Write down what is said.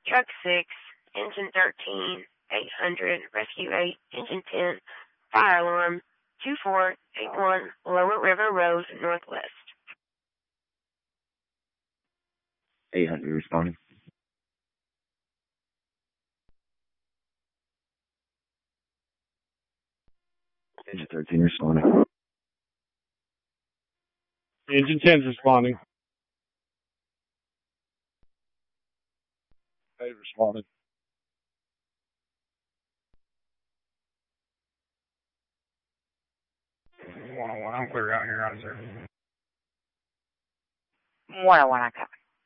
Truck 6, Engine 13, 800, Rescue 8, Engine 10, Fire Alarm 2481, Lower River Road, Northwest. 800 responding. Engine 13 responding. Engine 10's responding. 8 responding. I'm clear out here, Roger. 101, I copy.